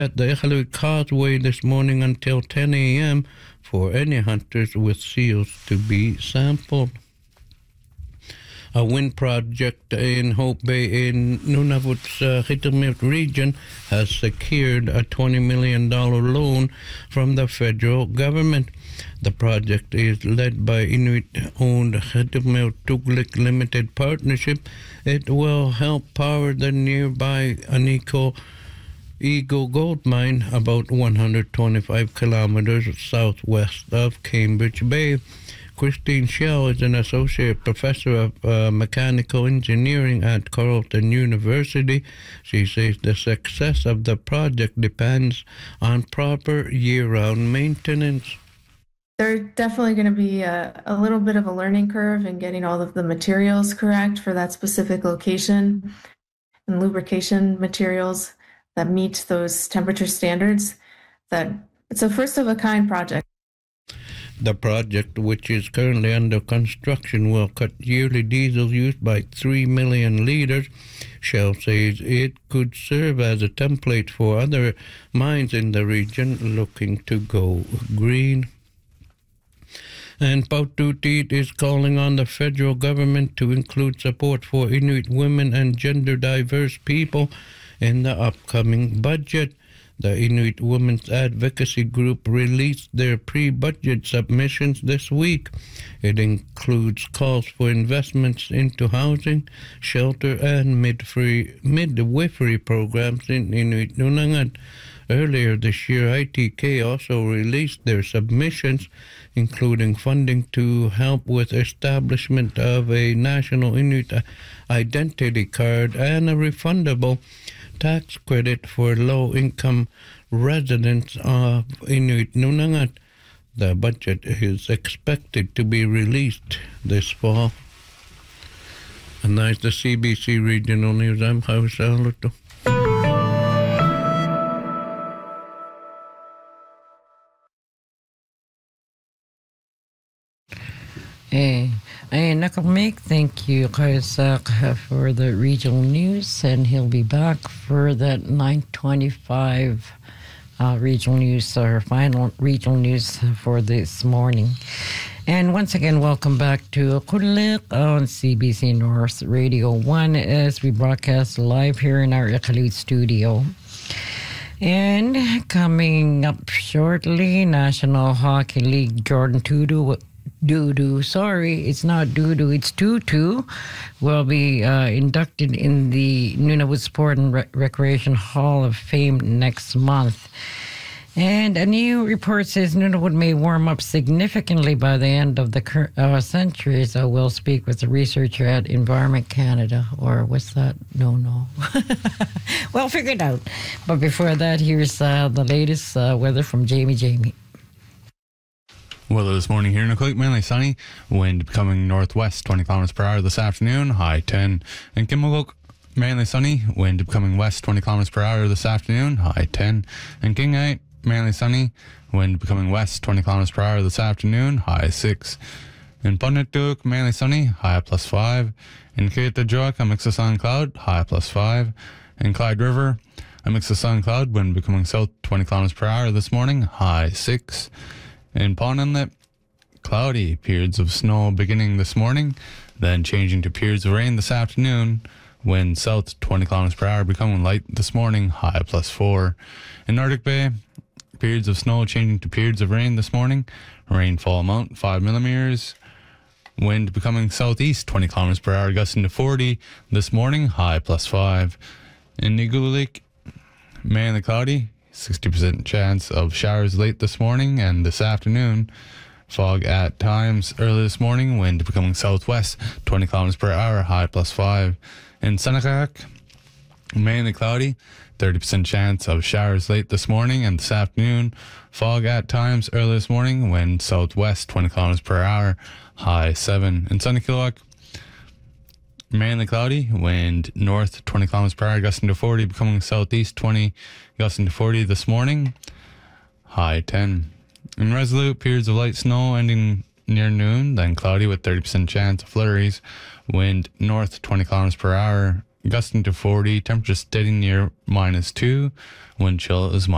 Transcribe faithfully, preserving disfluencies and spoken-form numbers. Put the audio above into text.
at the Iqaluit Causeway this morning until ten a.m. for any hunters with seals to be sampled. A wind project in Hope Bay in Nunavut's uh, Hitilt region has secured a twenty million dollars loan from the federal government. The project is led by Inuit-owned Hitilt Tuglik Limited Partnership. It will help power the nearby Anico Eagle Gold Mine about one hundred twenty-five kilometers southwest of Cambridge Bay. Christine Schell is an associate professor of uh, mechanical engineering at Carleton University. She says the success of the project depends on proper year-round maintenance. There's definitely going to be a, a little bit of a learning curve in getting all of the materials correct for that specific location and lubrication materials that meet those temperature standards. That it's a first-of-a-kind project. The project, which is currently under construction, will cut yearly diesel use by three million liters. Shell says it could serve as a template for other mines in the region looking to go green. And Paututtit is calling on the federal government to include support for Inuit women and gender-diverse people in the upcoming budget. The Inuit Women's Advocacy Group released their pre-budget submissions this week. It includes calls for investments into housing, shelter, and midwifery, midwifery programs in Inuit Nunangat. Earlier this year, I T K also released their submissions, including funding to help with establishment of a national Inuit identity card and a refundable tax credit for low-income residents of Inuit Nunangat. The budget is expected to be released this fall. And that's the C B C Regional News. I'm Javier Saluto. Hey, hey, Nakamik, thank you, Kaisak, for the regional news, and he'll be back for that nine twenty-five uh, regional news, our final regional news for this morning. And once again, welcome back to Iqaluit on C B C North Radio one as we broadcast live here in our Iqaluit studio. And coming up shortly, National Hockey League Jordan Tudu Dudu, sorry, it's not Dudu, it's Tutu, will be uh, inducted in the Nunavut Sport and Re- Recreation Hall of Fame next month. And a new report says Nunavut may warm up significantly by the end of the cur- uh, century. So we'll speak with the researcher at Environment Canada, or what's that? No, no. Well, figure it out. But before that, here's uh, the latest uh, weather from Jamie Jamie. Weather this morning here in Iqaluit, mainly sunny. Wind becoming northwest, twenty kilometers per hour this afternoon, high ten. In Kimmelhook, mainly sunny. Wind becoming west, twenty kilometers per hour this afternoon, high ten. In Kingite, mainly sunny. Wind becoming west, twenty kilometers per hour this afternoon, high six. In Punittuk, mainly sunny, high plus five. In Kaitajoak, a mix of sun and cloud, high plus five. In Clyde River, a mix of sun and cloud, wind becoming south, twenty kilometers per hour this morning, high six. In Pond Inlet, cloudy, periods of snow beginning this morning, then changing to periods of rain this afternoon. Wind south, twenty kilometers per hour, becoming light this morning, high plus four. In Nordic Bay, periods of snow changing to periods of rain this morning. Rainfall amount, five millimeters. Wind becoming southeast, twenty kilometers per hour, gusting to forty this morning, high plus five. In Nigulik, mainly cloudy, sixty percent chance of showers late this morning and this afternoon. Fog at times early this morning. Wind becoming southwest, twenty kilometers per hour, high plus five. In Senekak, mainly cloudy, thirty percent chance of showers late this morning and this afternoon. Fog at times early this morning. Wind southwest, twenty kilometers per hour, high seven. In Sunnykilowack, mainly cloudy, wind north twenty kilometers per hour, gusting to forty, becoming southeast twenty, gusting to forty this morning, high ten. In Resolute, periods of light snow ending near noon, then cloudy with thirty percent chance of flurries, wind north twenty kilometers per hour, gusting to forty, temperature steady near minus two, wind chill is minus